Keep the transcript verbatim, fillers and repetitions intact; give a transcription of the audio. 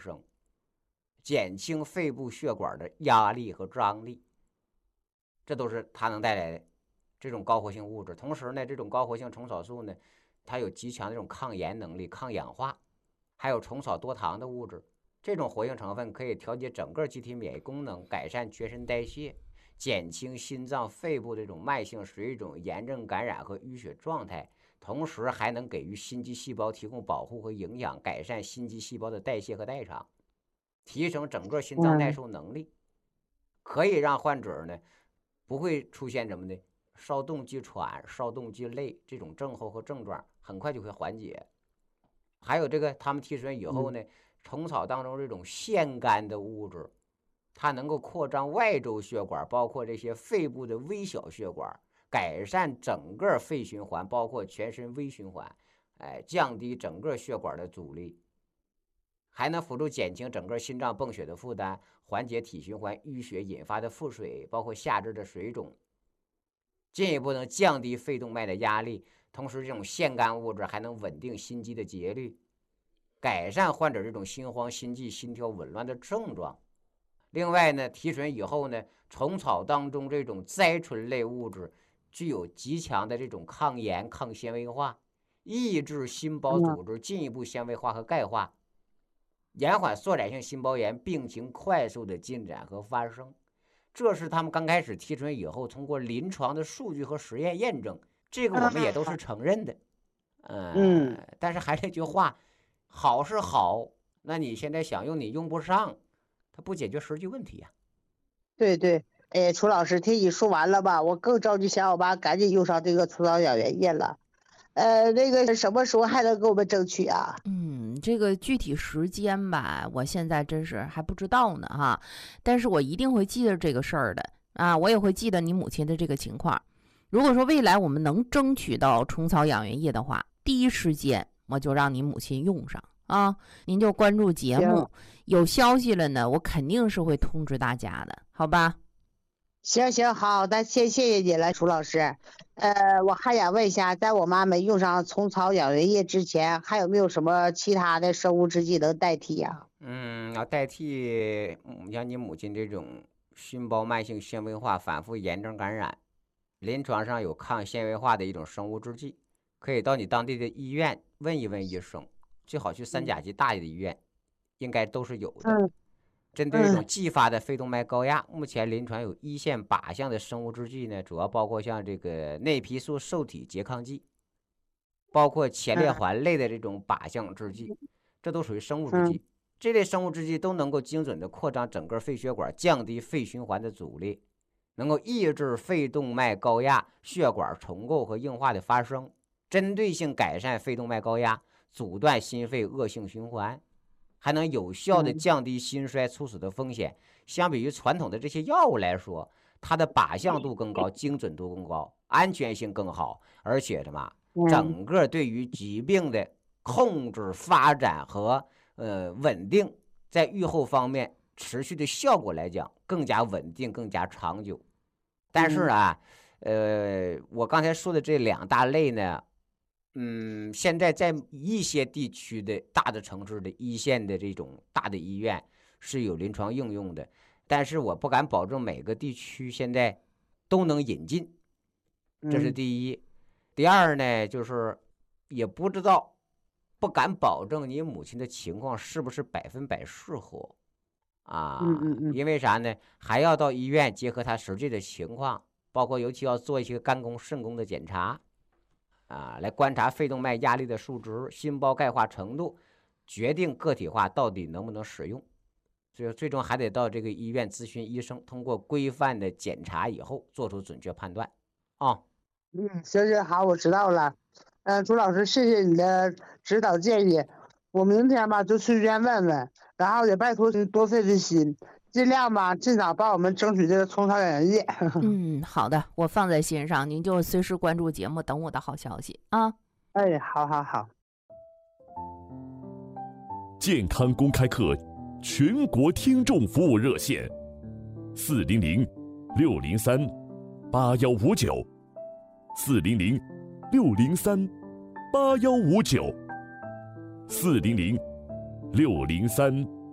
生，减轻肺部血管的压力和张力，这都是它能带来的这种高活性物质。同时呢，这种高活性虫草素呢，它有极强的这种抗炎能力、抗氧化，还有虫草多糖的物质。这种活性成分可以调节整个机体免疫功能，改善全身代谢，减轻心脏、肺部这种慢性水肿、炎症感染和淤血状态，同时还能给予心肌细胞提供保护和营养，改善心肌细胞的代谢和代偿，提升整个心脏耐受能力，可以让患者呢不会出现什么呢？稍动即喘、稍动即累这种症候和症状，很快就会缓解。还有这个，他们提纯以后呢，虫草当中这种腺苷的物质，它能够扩张外周血管，包括这些肺部的微小血管，改善整个肺循环，包括全身微循环，哎，降低整个血管的阻力，还能辅助减轻整个心脏泵血的负担，缓解体循环淤血引发的腹水，包括下肢的水肿，进一步能降低肺动脉的压力。同时，这种腺苷物质还能稳定心肌的节律，改善患者这种心慌、心悸、心跳紊乱的症状。另外呢，提纯以后呢，虫草当中这种甾醇类物质具有极强的这种抗炎、抗纤维化，抑制心包组织进一步纤维化和钙化，延缓缩窄性心包炎病情快速的进展和发生。这是他们刚开始提纯以后通过临床的数据和实验验证，这个我们也都是承认的。嗯，但是还是那句话，好是好，那你现在想用你用不上，它不解决实际问题呀、啊。 对对，哎，楚老师听你说完了吧，我更着急想我妈赶紧用上这个虫草养元液了。呃，那个什么时候还能给我们争取啊？ 嗯，这个具体时间吧，我现在真是还不知道呢哈。但是我一定会记得这个事儿的啊，我也会记得你母亲的这个情况。如果说未来我们能争取到虫草养元液的话，第一时间我就让你母亲用上啊。您就关注节目，有消息了呢，我肯定是会通知大家的，好吧？ 行行好，那先谢谢你了，楚老师。呃，我还想问一下，在我妈没用上虫草养元液之前，还有没有什么其他的生物制剂能代替呀、啊？ 嗯，要代替像你母亲这种心包慢性纤维化、反复炎症感染，临床上有抗纤维化的一种生物制剂，可以到你当地的医院问一问医生，最好去三甲级大的医院，应该都是有的。 嗯针对这种继发的肺动脉高压，目前临床有一线靶向的生物制剂呢，主要包括像这个内皮素受体拮抗剂，包括前列环类的这种靶向制剂，这都属于生物制剂。这类生物制剂都能够精准的扩张整个肺血管，降低肺循环的阻力，能够抑制肺动脉高压、血管重构和硬化的发生，针对性改善肺动脉高压，阻断心肺恶性循环，还能有效的降低心衰猝死的风险。相比于传统的这些药物来说，它的靶向度更高，精准度更高，安全性更好，而且什么，整个对于疾病的控制、发展和呃稳定，在预后方面持续的效果来讲更加稳定、更加长久。但是啊，呃，我刚才说的这两大类呢，嗯，现在在一些地区的大的城市的一线的这种大的医院是有临床应用的，但是我不敢保证每个地区现在都能引进，这是第一。第二呢，就是也不知道，不敢保证你母亲的情况是不是百分百适合啊？因为啥呢？还要到医院结合他实际的情况，包括尤其要做一些肝功、肾功的检查。啊，来观察肺动脉压力的数值、心包钙化程度，决定个体化到底能不能使用。所以最终还得到这个医院咨询医生，通过规范的检查以后做出准确判断。啊， 嗯，行行好，我知道了。嗯、呃，朱老师，谢谢你的指导建议。我明天吧就去医院问问，然后也拜托您多费费心，尽量吧尽早帮我们争取这个虫草养元液。 嗯，好的，我放在心上，您就随时关注节目，等我的好消息啊。 哎，好好好。 健康公开课全国听众服务热线：四零零六零三八幺五九，四零零六零三八幺五九，四零零六零三。